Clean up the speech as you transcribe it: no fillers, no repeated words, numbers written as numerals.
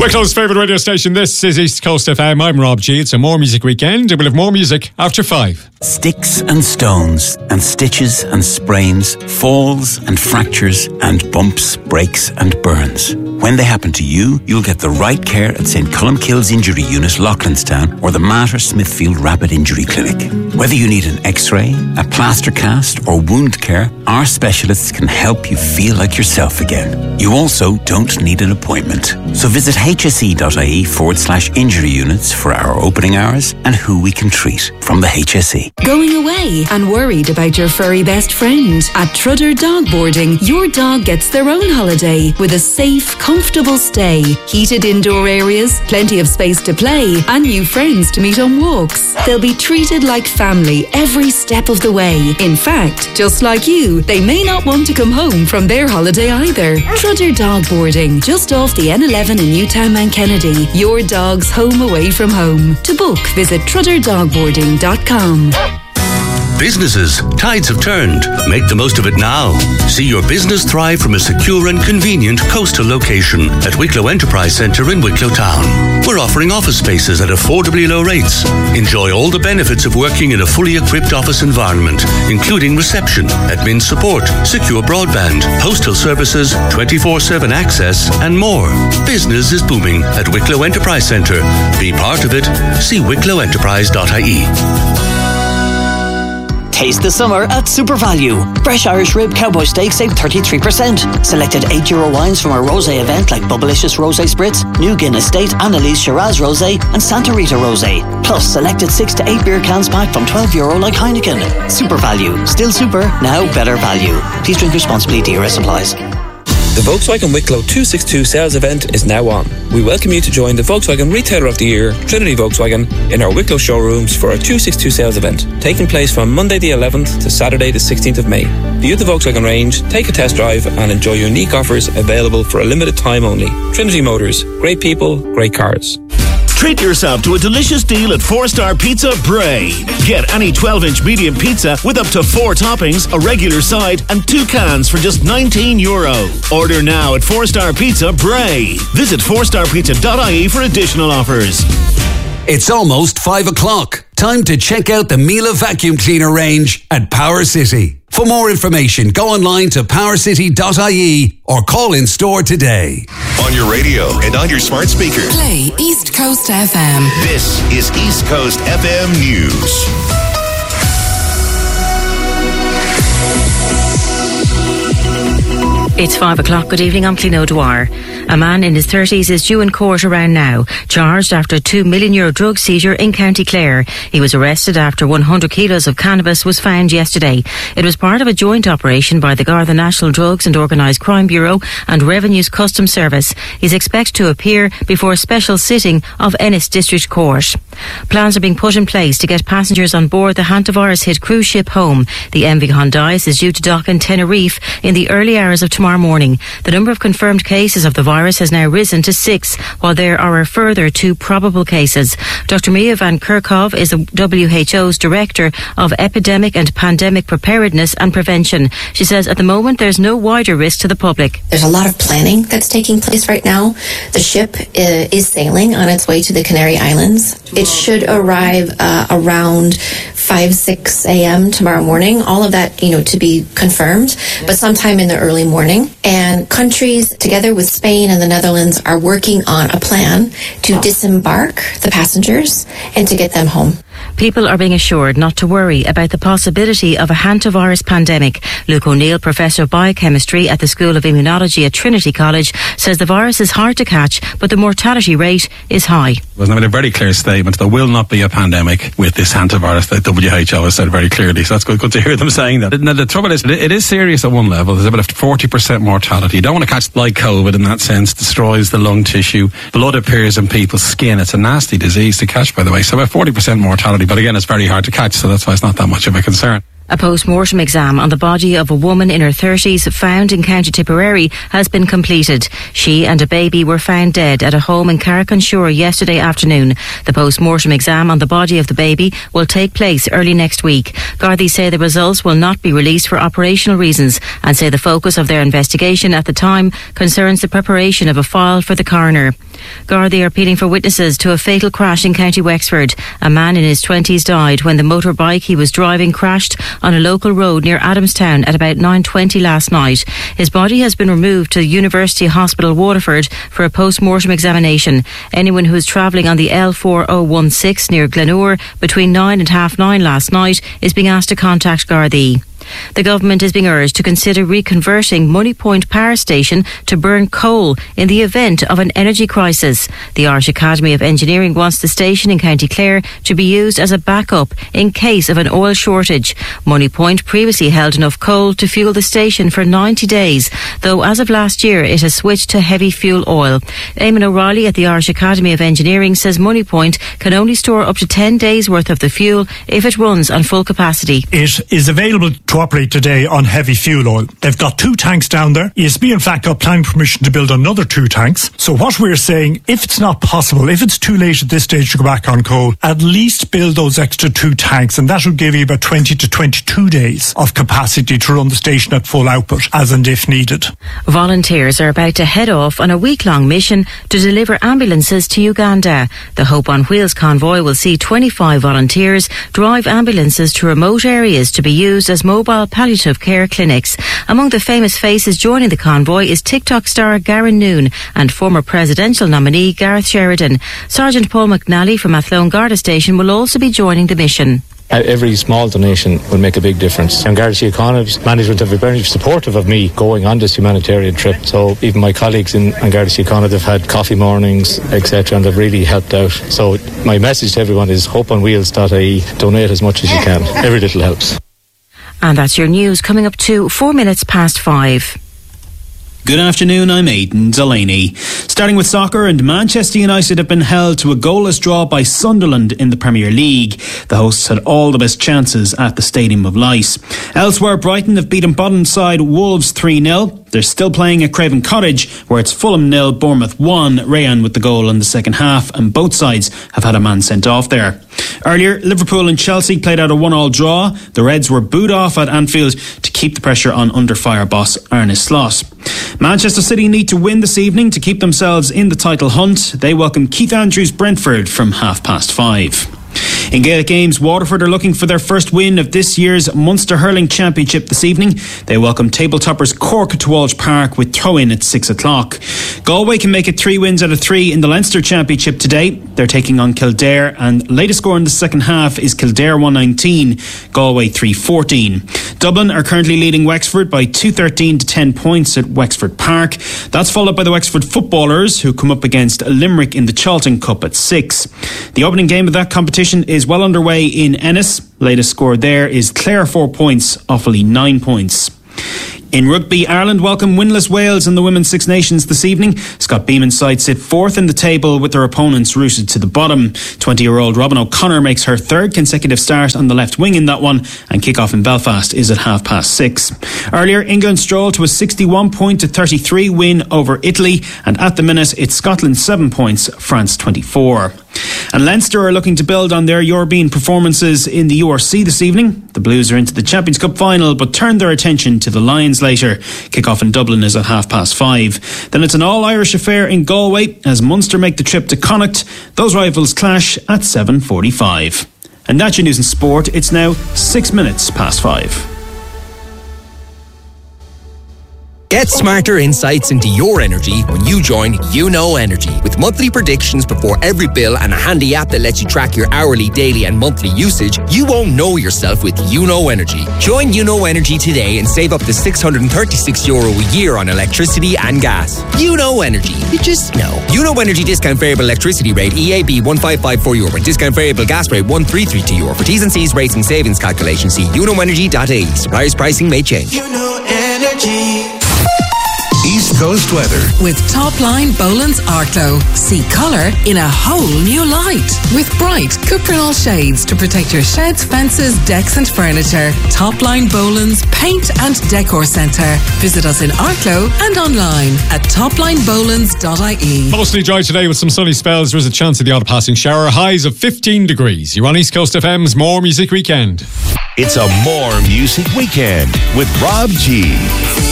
Wicklow's favourite radio station, this is East Coast FM. I'm Rob G. It's a More Music weekend, and we'll have more music after 5. Sticks and stones and stitches and sprains, falls and fractures and bumps, breaks and burns. When they happen to you, you'll get the right care at St. Columkille's Injury Unit, Loughlinstown, or the Mater Smithfield Rapid Injury Clinic. Whether you need an X-ray, a plaster cast or wound care, our specialists can help you feel like yourself again. You also don't need an appointment. So visit hse.ie/injury units for our opening hours and who we can treat from the HSE. Going away and worried about your furry best friend? At Trudder Dog Boarding, your dog gets their own holiday with a safe, comfortable stay, heated indoor areas, plenty of space to play, and new friends to meet on walks. They'll be treated like family every step of the way. In fact, just like you, they may not want to come home from their holiday either. Trudder Dog Boarding, just off the N11 in Newtown Mount Kennedy. Your dog's home away from home. To book, visit trudderdogboarding.com. Businesses, tides have turned. Make the most of it now. See your business thrive from a secure and convenient coastal location at Wicklow Enterprise Centre in Wicklow Town. We're offering office spaces at affordably low rates. Enjoy all the benefits of working in a fully equipped office environment, including reception, admin support, secure broadband, postal services, 24/7 access, and more. Business is booming at Wicklow Enterprise Centre. Be part of it. See wicklowenterprise.ie. Taste the summer at Super Value. Fresh Irish Rib Cowboy Steak save 33%. Selected €8 wines from our rosé event like Bubblicious Rosé Spritz, New Guinness State, Annalise Shiraz Rosé and Santa Rita Rosé. Plus selected 6 to 8 beer cans pack from €12 like Heineken. Super Value. Still super, now better value. Please drink responsibly. DRS applies. The Volkswagen Wicklow 262 sales event is now on. We welcome you to join the Volkswagen Retailer of the Year, Trinity Volkswagen, in our Wicklow showrooms for our 262 sales event, taking place from Monday the 11th to Saturday the 16th of May. View the Volkswagen range, take a test drive and enjoy unique offers available for a limited time only. Trinity Motors, great people, great cars. Treat yourself to a delicious deal at 4-Star Pizza Bray. Get any 12-inch medium pizza with up to 4 toppings, a regular side and 2 cans for just €19. Order now at 4-Star Pizza Bray. Visit 4starpizza.ie for additional offers. It's almost 5 o'clock. Time to check out the Miele vacuum cleaner range at Power City. For more information, go online to powercity.ie or call in store today. On your radio and on your smart speaker. Play East Coast FM. This is East Coast FM News. It's 5 o'clock. Good evening, I'm Clino Dwyer. A man in his 30s is due in court around now, charged after a €2 million drug seizure in County Clare. He was arrested after 100 kilos of cannabis was found yesterday. It was part of a joint operation by the Garda National Drugs and Organised Crime Bureau and Revenue's Customs Service. He's expected to appear before a special sitting of Ennis District Court. Plans are being put in place to get passengers on board the hantavirus-hit cruise ship home. The MV Hondias is due to dock in Tenerife in the early hours of tomorrow morning. The number of confirmed cases of the virus has now risen to 6, while there are a further 2 probable cases. Dr. Mia van Kerkhove is the WHO's Director of Epidemic and Pandemic Preparedness and Prevention. She says at the moment there's no wider risk to the public. There's a lot of planning that's taking place right now. The ship is sailing on its way to the Canary Islands. It should arrive around 5-6 a.m. tomorrow morning. All of that, to be confirmed, but sometime in the early morning. And countries, together with Spain and the Netherlands, are working on a plan to disembark the passengers and to get them home. People are being assured not to worry about the possibility of a hantavirus pandemic. Luke O'Neill, Professor of Biochemistry at the School of Immunology at Trinity College, says the virus is hard to catch, but the mortality rate is high. Well, I made a very clear statement. There will not be a pandemic with this hantavirus. The WHO has said very clearly. So that's good to hear them saying that. Now, the trouble is, it is serious at one level. There's about a 40% mortality. You don't want to catch like COVID in that sense. Destroys the lung tissue. Blood appears in people's skin. It's a nasty disease to catch, by the way. So about 40% mortality. But again, it's very hard to catch. So that's why it's not that much of a concern. A post-mortem exam on the body of a woman in her 30s found in County Tipperary has been completed. She and a baby were found dead at a home in Carrick-on-Shore yesterday afternoon. The post-mortem exam on the body of the baby will take place early next week. Gardaí say the results will not be released for operational reasons and say the focus of their investigation at the time concerns the preparation of a file for the coroner. Gardaí are appealing for witnesses to a fatal crash in County Wexford. A man in his 20s died when the motorbike he was driving crashed on a local road near Adamstown at about 9:20 last night. His body has been removed to University Hospital Waterford for a post-mortem examination. Anyone who is travelling on the L4016 near Glenure between 9 and 9:30 last night is being asked to contact Gardaí. The government is being urged to consider reconverting Moneypoint Power Station to burn coal in the event of an energy crisis. The Irish Academy of Engineering wants the station in County Clare to be used as a backup in case of an oil shortage. Moneypoint previously held enough coal to fuel the station for 90 days, though as of last year it has switched to heavy fuel oil. Eamon O'Reilly at the Irish Academy of Engineering says Moneypoint can only store up to 10 days worth of the fuel if it runs on full capacity. It is available to operate today on heavy fuel oil. They've got 2 tanks down there. ESB in fact got planning permission to build another 2 tanks. So what we're saying, if it's not possible, if it's too late at this stage to go back on coal, at least build those extra 2 tanks, and that will give you about 20 to 22 days of capacity to run the station at full output, as and if needed. Volunteers are about to head off on a week-long mission to deliver ambulances to Uganda. The Hope on Wheels convoy will see 25 volunteers drive ambulances to remote areas to be used as mobile palliative care clinics. Among the famous faces joining the convoy is TikTok star Garen Noon and former presidential nominee Gareth Sheridan. Sergeant Paul McNally from Athlone Garda Station will also be joining the mission. Every small donation will make a big difference. And Garda Síochána's management have been very supportive of me going on this humanitarian trip. So even my colleagues in Garda Síochána, they've had coffee mornings, etc., and they've really helped out. So my message to everyone is hopeonwheels.ie. Donate as much as you can. Every little helps. And that's your news coming up to 4 minutes past 5. Good afternoon, I'm Aidan Delaney. Starting with soccer, and Manchester United have been held to a goalless draw by Sunderland in the Premier League. The hosts had all the best chances at the Stadium of Light. Elsewhere, Brighton have beaten bottom side Wolves 3-0. They're still playing at Craven Cottage, where it's Fulham 0, Bournemouth 1. Rayan with the goal in the second half, and both sides have had a man sent off there. Earlier, Liverpool and Chelsea played out a 1-1 draw. The Reds were booed off at Anfield to keep the pressure on under-fire boss Arne Slot. Manchester City need to win this evening to keep themselves in the title hunt. They welcome Keith Andrews Brentford from 5:30. In Gaelic Games, Waterford are looking for their first win of this year's Munster Hurling Championship this evening. They welcome table-toppers Cork to Walsh Park with throw-in at 6 o'clock. Galway can make it 3 wins out of 3 in the Leinster Championship today. They're taking on Kildare, and latest score in the second half is Kildare 119, Galway 314. Dublin are currently leading Wexford by 213 to 10 points at Wexford Park. That's followed by the Wexford Footballers, who come up against Limerick in the Charlton Cup at 6. The opening game of that competition is well underway in Ennis. Latest score there is Clare 4 points, Offaly 9 points. In rugby, Ireland welcome winless Wales in the Women's Six Nations this evening. Scott Beeman's side sit 4th in the table with their opponents rooted to the bottom. 20-year-old Robin O'Connor makes her 3rd consecutive start on the left wing in that one, and kick-off in Belfast is at 6:30. Earlier, England strolled to a 61-33 win over Italy, and at the minute it's Scotland 7 points, France 24. And Leinster are looking to build on their European performances in the URC this evening. The Blues are into the Champions Cup final, but turn their attention to the Lions later. Kick-off in Dublin is at 5:30. Then it's an all-Irish affair in Galway as Munster make the trip to Connacht. Those rivals clash at 7:45. And that's your news and sport. It's now 6 minutes past 5. Get smarter insights into your energy when you join YouKnow Energy. With monthly predictions before every bill and a handy app that lets you track your hourly, daily and monthly usage, you won't know yourself with YouKnow Energy. Join YouKnow Energy today and save up to €636 a year on electricity and gas. YouKnow Energy. You just know. YouKnow Energy discount variable electricity rate EAB €1554 and discount variable gas rate €1332. For T's and C's rates and savings calculation, see YouKnowEnergy.ie. Suppliers pricing may change. YouKnow Energy. East Coast weather. With Topline Boland's Arklow. See colour in a whole new light. With bright Cuprinol shades to protect your sheds, fences, decks and furniture. Topline Boland's Paint and Decor Centre. Visit us in Arklow and online at toplinebolands.ie. Mostly dry today with some sunny spells. There is a chance of the odd passing shower. Highs of 15 degrees. You're on East Coast FM's More Music Weekend. It's a More Music Weekend with Rob G.